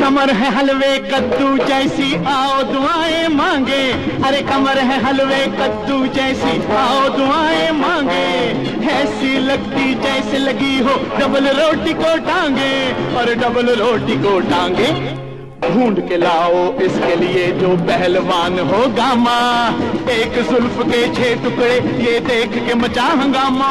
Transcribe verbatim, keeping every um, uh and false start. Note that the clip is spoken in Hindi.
कमर है हलवे कद्दू जैसी आओ दुआएं मांगे, अरे कमर है हलवे कद्दू जैसी आओ दुआएं मांगे, ऐसी लगती जैसे लगी हो डबल रोटी को टांगे, और डबल रोटी को टांगे ढूंढ के लाओ इसके लिए जो पहलवान हो गामा, एक जुल्फ के छह टुकड़े ये देख के मचा हंगामा।